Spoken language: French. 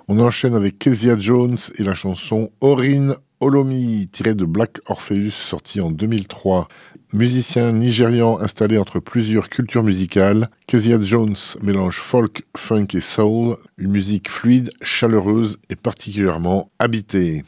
On enchaîne avec Kezia Jones et la chanson Orin Olomi, tirée de Black Orpheus, sortie en 2003. Musicien nigérian installé entre plusieurs cultures musicales, Kezia Jones mélange folk, funk et soul, une musique fluide, chaleureuse et particulièrement habitée.